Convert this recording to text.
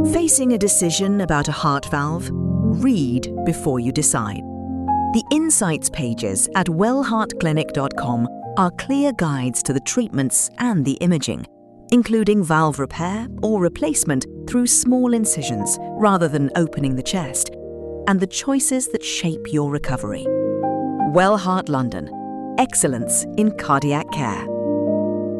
Facing a decision about a heart valve? Read before you decide. The Insights pages at wellheartclinic.com are clear guides to the treatments and the imaging, including valve repair or replacement through small incisions rather than opening the chest, and the choices that shape your recovery. Wellheart London. Excellence in cardiac care.